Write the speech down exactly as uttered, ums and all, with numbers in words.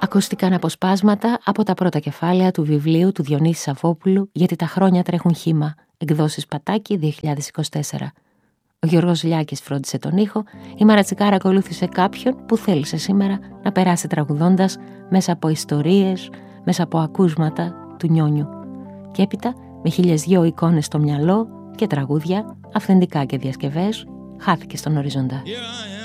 Ακούστηκαν αποσπάσματα από τα πρώτα κεφάλαια του βιβλίου του Διονύση Σαββόπουλου «Γιατί τα χρόνια τρέχουν χύμα», εκδόσεις Πατάκη δύο χιλιάδες είκοσι τέσσερα. Ο Γιώργος Λιάκης φρόντισε τον ήχο, η Μαρατσικάρα ακολούθησε κάποιον που θέλησε σήμερα να περάσει τραγουδώντας μέσα από ιστορίες, μέσα από ακούσματα του Νιόνιου. Και έπειτα, με χίλιες δυο εικόνες στο μυαλό και τραγούδια, αυθεντικά και διασκευές, χάθηκε στον οριζόντα.